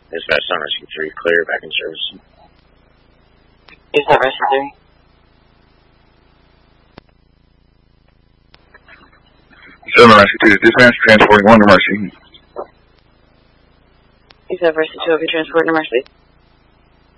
Dispatch on Rescue 3, clear, back in service. Dispatch Rescue 3. 7 Rescue 2 to dispatch, transporting 1 to Mercy. Dispatch Rescue 2, I'll be transporting to Mercy.